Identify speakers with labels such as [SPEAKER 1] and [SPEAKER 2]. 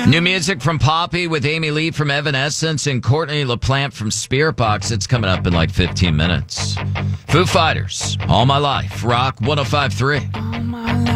[SPEAKER 1] New music from Poppy with Amy Lee from Evanescence and Courtney LaPlante from Spirit Box. It's coming up in like 15 minutes. Foo Fighters, All My Life, Rock 105.3.